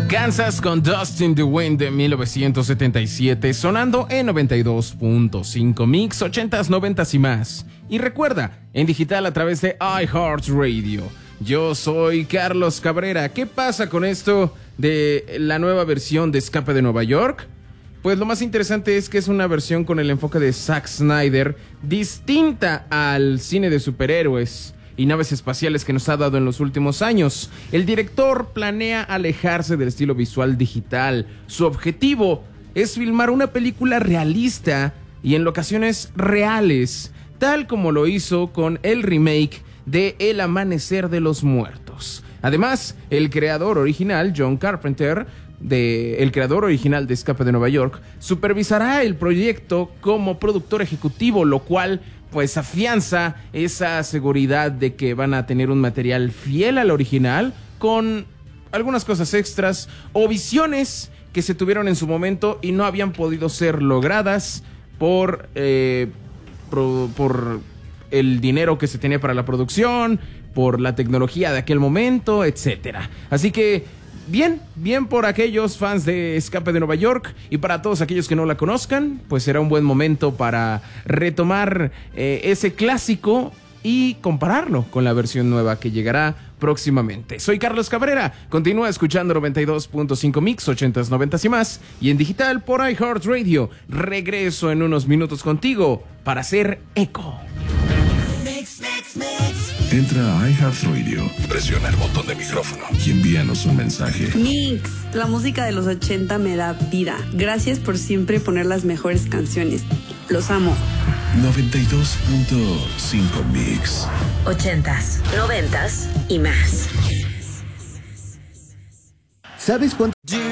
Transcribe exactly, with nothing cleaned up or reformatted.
Kansas con Dust in the Wind de mil novecientos setenta y siete, sonando en noventa y dos punto cinco Mix, ochentas, noventas y más. Y recuerda, en digital a través de iHeartRadio. Yo soy Carlos Cabrera. ¿Qué pasa con esto de la nueva versión de Escape de Nueva York? Pues lo más interesante es que es una versión con el enfoque de Zack Snyder, distinta al cine de superhéroes y naves espaciales que nos ha dado en los últimos años. El director planea alejarse del estilo visual digital. Su objetivo es filmar una película realista y en locaciones reales, tal como lo hizo con el remake de El Amanecer de los Muertos. Además, el creador original, John Carpenter, de, el creador original de Escape de Nueva York, supervisará el proyecto como productor ejecutivo, lo cual pues afianza esa seguridad de que van a tener un material fiel al original, con algunas cosas extras o visiones que se tuvieron en su momento y no habían podido ser logradas por, eh, pro, por el dinero que se tenía para la producción, por la tecnología de aquel momento, etcétera. Así que bien, bien por aquellos fans de Escape de Nueva York, y para todos aquellos que no la conozcan, pues será un buen momento para retomar eh, ese clásico y compararlo con la versión nueva que llegará próximamente. Soy Carlos Cabrera, continúa escuchando noventa y dos punto cinco Mix, ochentas, noventas y más, y en digital por iHeartRadio. Regreso en unos minutos contigo para hacer eco. Mix, mix, mix. Entra a iHeartRadio, presiona el botón de micrófono y envíanos un mensaje. Mix, la música de los ochenta me da vida. Gracias por siempre poner las mejores canciones. Los amo. noventa y dos punto cinco Mix. Ochentas, noventas y más. ¿Sabes cuánto?